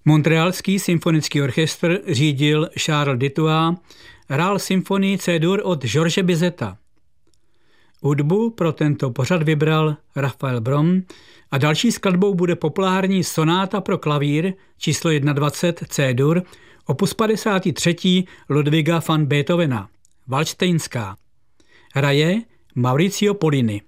Montrealský symfonický orchestr řídil Charles Dutoit, hrál symfonii C-dur od George Bizeta. Hudbu pro tento pořad vybral Raphael Brom a další skladbou bude populární sonáta pro klavír číslo 21 C-dur, opus 53 Ludwiga van Beethovena, Valdštejnská. Hraje Mauricio Pollini.